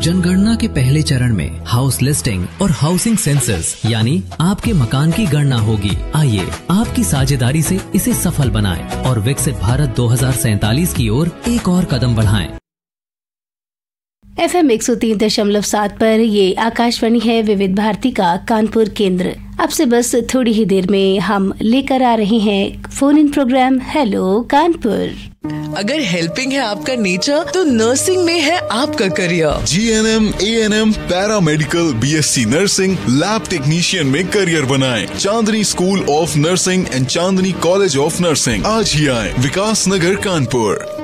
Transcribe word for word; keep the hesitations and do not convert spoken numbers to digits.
जनगणना के पहले चरण में हाउस लिस्टिंग और हाउसिंग सेंसस यानी आपके मकान की गणना होगी। आइए आपकी साझेदारी से इसे सफल बनाएं और विकसित भारत दो हजार सैतालीस की ओर एक और कदम बढ़ाएं। एफ एम एक सौ तीन दशमलव सात पर ये आकाशवाणी है विविध भारती का कानपुर केंद्र। अब से बस थोड़ी ही देर में हम लेकर आ रहे हैं phone in programme hello Kanpur. अगर हेल्पिंग है आपका नेचर तो नर्सिंग में है आपका career. G N M, A N M, paramedical, B S C nursing, lab technician में करियर बनाएं। चांदनी school of nursing and Chandni college of nursing. आज ही आए, विकास नगर कानपुर।